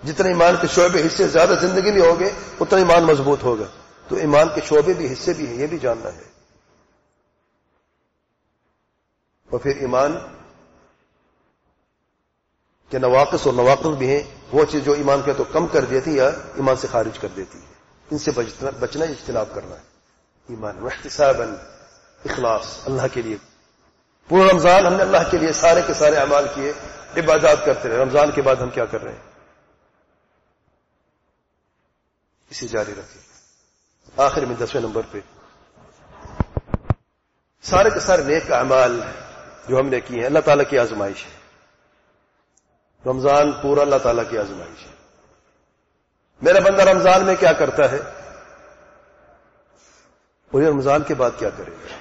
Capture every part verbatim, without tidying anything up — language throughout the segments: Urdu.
جتنے ایمان کے شعبے حصے زیادہ زندگی میں ہوگے اتنا ایمان مضبوط ہوگا. تو ایمان کے شعبے بھی حصے بھی ہیں، یہ بھی جاننا ہے. اور پھر ایمان کے نواقص اور نواقص بھی ہیں، وہ چیز جو ایمان کے تو کم کر دیتی یا ایمان سے خارج کر دیتی ہے، ان سے بچنا بچنا اجتناب کرنا ہے. ایمان واحتسابا، اخلاص اللہ کے لیے. پورا رمضان ہم نے اللہ کے لیے سارے کے سارے اعمال کیے، عبادات کرتے رہے. رمضان کے بعد ہم کیا کر رہے ہیں؟ اسے جاری رکھیں. آخر میں دسویں نمبر پہ سارے کے سارے نیک اعمال جو ہم نے کیے ہیں اللہ تعالیٰ کی آزمائش ہے. رمضان پورا اللہ تعالیٰ کی آزمائش ہے. میرا بندہ رمضان میں کیا کرتا ہے اور یہ رمضان کے بعد کیا کرے گا؟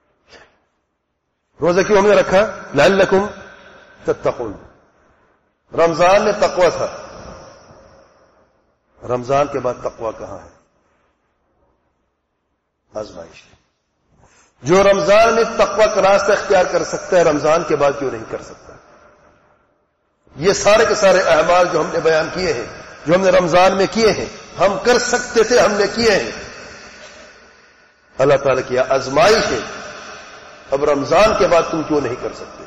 روزہ کیوں ہم نے رکھا؟ لعلکم تتقون. رمضان میں تقوی تھا، رمضان کے بعد تقوی کہاں ہے؟ آزمائش ہے. جو رمضان میں تقوی کا راستہ اختیار کر سکتا ہے رمضان کے بعد کیوں نہیں کر سکتا؟ یہ سارے کے سارے اعمال جو ہم نے بیان کیے ہیں، جو ہم نے رمضان میں کیے ہیں، ہم کر سکتے تھے، ہم نے کیے ہیں. اللہ تعالیٰ کی آزمائش ہے. اب رمضان کے بعد تم کیوں نہیں کر سکتے؟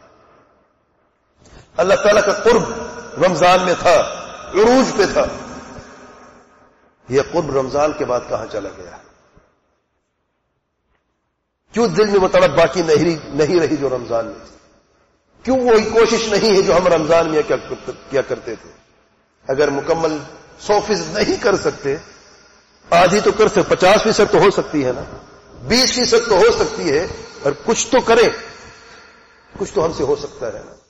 اللہ تعالیٰ کا قرب رمضان میں تھا، عروج پہ تھا. یہ قرب رمضان کے بعد کہاں چلا گیا؟ کیوں دل میں وہ طلب باقی نہیں رہی جو رمضان میں تھی؟ کیوں وہی کوشش نہیں ہے جو ہم رمضان میں کیا کرتے تھے؟ اگر مکمل سو فیصد نہیں کر سکتے، آدھی تو کر سکتے، پچاس فیصد تو ہو سکتی ہے نا، بیس فیصد تو ہو سکتی ہے، اور کچھ تو کریں، کچھ تو ہم سے ہو سکتا ہے نا.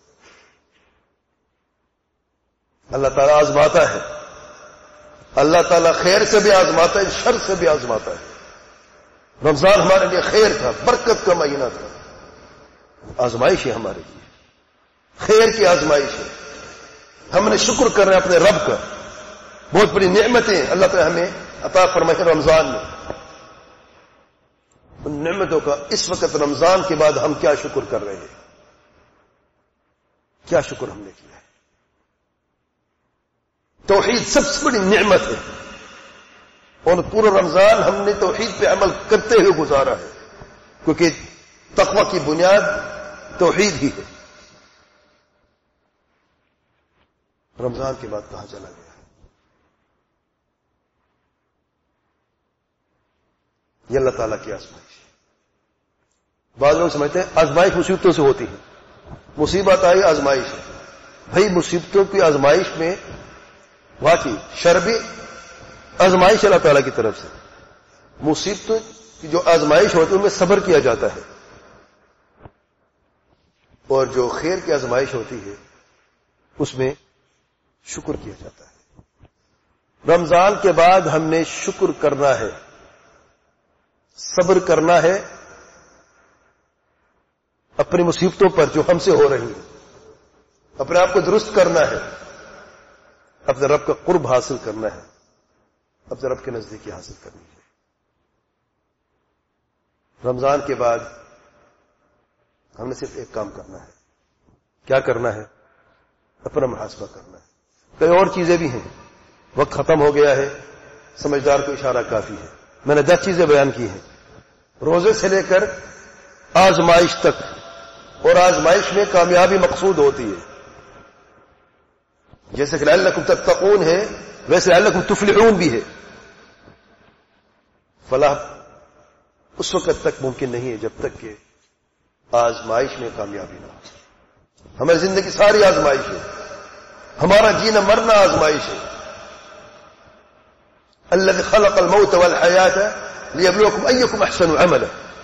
اللہ تعالیٰ آزماتا ہے، اللہ تعالیٰ خیر سے بھی آزماتا ہے، شر سے بھی آزماتا ہے. رمضان ہمارے لیے خیر تھا، برکت کا مہینہ تھا. آزمائش ہے ہمارے لیے، خیر کی آزمائش ہے. ہم نے شکر کر رہے ہیں اپنے رب کا. بہت بڑی نعمتیں اللہ تعالیٰ ہمیں عطا فرمائے رمضان میں. ان نعمتوں کا اس وقت رمضان کے بعد ہم کیا شکر کر رہے ہیں؟ کیا شکر ہم نے کیا ہے؟ توحید سب سے بڑی نعمت ہے، اور پورا رمضان ہم نے توحید پہ عمل کرتے ہوئے گزارا ہے، کیونکہ تقوی کی بنیاد توحید ہی ہے. رمضان کے بعد کہاں چلا گیا؟ یہ اللہ تعالیٰ کی آزمائش ہے. بعض لوگ سمجھتے ہیں آزمائش مصیبتوں سے ہوتی ہے. مصیبت آئی آزمائش ہے. بھائی مصیبتوں کی آزمائش میں واقعی شر بھی آزمائش اللہ تعالیٰ کی طرف سے. مصیبتوں کی جو آزمائش ہوتی ہے ان میں صبر کیا جاتا ہے، اور جو خیر کی آزمائش ہوتی ہے اس میں شکر کیا جاتا ہے. رمضان کے بعد ہم نے شکر کرنا ہے، صبر کرنا ہے اپنی مصیبتوں پر جو ہم سے ہو رہی ہیں، اپنے آپ کو درست کرنا ہے، اپنے رب کا قرب حاصل کرنا ہے، اپنے رب کے نزدیکی حاصل کرنی ہے. رمضان کے بعد ہم نے صرف ایک کام کرنا ہے. کیا کرنا ہے؟ اپنا محاسبہ کرنا ہے. کئی اور چیزیں بھی ہیں، وقت ختم ہو گیا ہے، سمجھدار کو اشارہ کافی ہے. میں نے دس چیزیں بیان کی ہیں، روزے سے لے کر آزمائش تک، اور آزمائش میں کامیابی مقصود ہوتی ہے. جیسے کہ لعلکم تتقون ہے، ویسے لعلکم تفلحون بھی ہے. فلاح اس وقت تک ممکن نہیں ہے جب تک کہ آزمائش میں کامیابی نہ ہو. ہماری زندگی ساری آزمائش ہے، ہمارا جینا مرنا آزمائش ہے. الذي خلق الموت والحياة ليبلوكم أيكم أحسن عملا.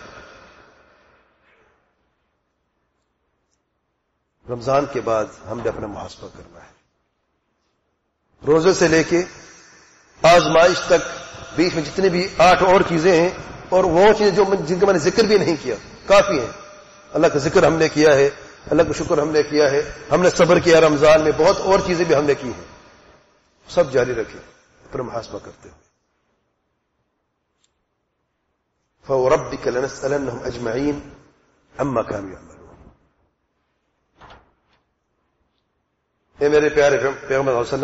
رمضان کے بعد ہم نے اپنا محاسبہ کرنا ہے. روزے سے لے کے آزمائش تک بیچ میں جتنی بھی آٹھ اور چیزیں ہیں، اور وہ چیزیں جو جن کا میں نے ذکر بھی نہیں کیا کافی ہیں. اللہ کا ذکر ہم نے کیا ہے، اللہ کا شکر ہم نے کیا ہے، ہم نے صبر کیا رمضان میں، بہت اور چیزیں بھی ہم نے کی ہیں. سب جاری رکھیں اپنا محاسبہ کرتے ہوئے. فوربك لنسألنهم أجمعين عما كانوا يعملون. اے میرے پیارے پیغمبر صلی اللہ علیہ وسلم